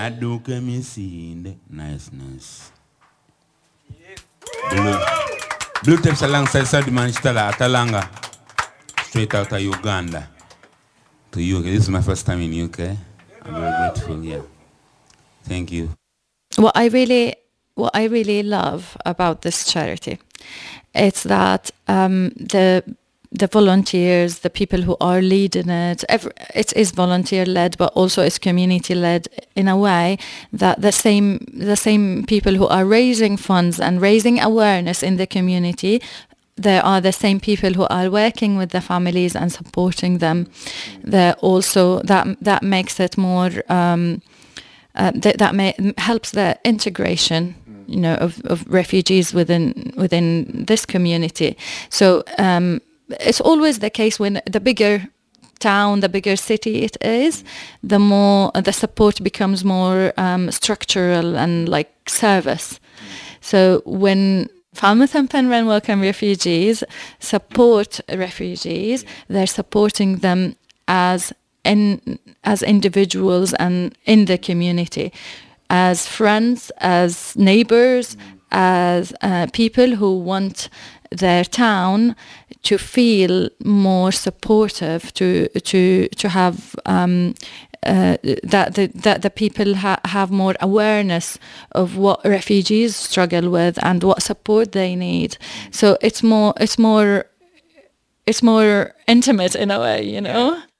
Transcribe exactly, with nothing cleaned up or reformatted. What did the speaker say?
Aduke me see niceness. Blue. Blue Tips alongside Sadman Stella Atalanga. Straight out of Uganda. To U K. This is my first time in U K. I'm very grateful, yeah. Thank you. What I really what I really love about this charity, it's that um, the the volunteers, the people who are leading it, every, it is volunteer-led, but also it's community-led in a way that the same the same people who are raising funds and raising awareness in the community, there are the same people who are working with the families and supporting them. They're also that that makes it more um, uh, th- that may, helps the integration, you know, of, of refugees within within this community. So. Um, It's always the case when the bigger town, the bigger city it is, the more uh, the support becomes more um, structural and like service. So when Falmouth and Penryn Welcome Refugees support refugees, they're supporting them as in as individuals and in the community, as friends, as neighbors, as uh, people who want their town to feel more supportive, to to to have um, uh, that the that the people ha- have more awareness of what refugees struggle with and what support they need. So it's more it's more it's more intimate in a way, you know.